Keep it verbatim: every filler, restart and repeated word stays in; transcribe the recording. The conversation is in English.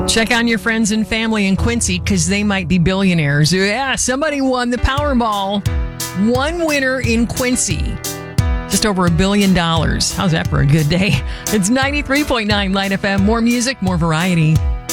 Check on your friends and family in Quincy because they might be billionaires. Yeah, somebody won the Powerball. One winner in Quincy. Just over a billion dollars. How's that for a good day? It's ninety-three point nine Light F M. More music, more variety.